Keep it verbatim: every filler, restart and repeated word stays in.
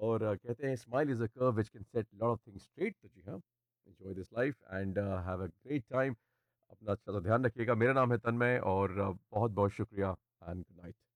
और uh, कहते हैं smile is a curve which can set lot of things straight. तो जी हाँ, enjoy this life and have a great time. अपना अच्छा सा ध्यान रखिएगा। मेरा नाम है तन्मय और uh, बहुत-बहुत शुक्रिया एंड गुड नाइट।